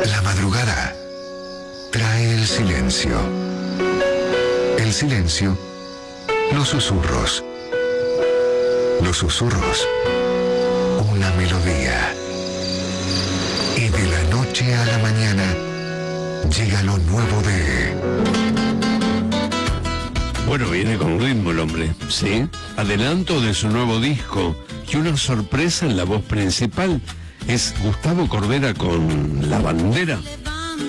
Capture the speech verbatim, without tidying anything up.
La madrugada trae el silencio. El silencio, los susurros. Los susurros, una melodía. Y de la noche a la mañana llega lo nuevo de... Bueno, viene con ritmo el hombre, ¿sí? Adelanto de su nuevo disco y una sorpresa en la voz principal. Es Gustavo Cordera con La Bandera.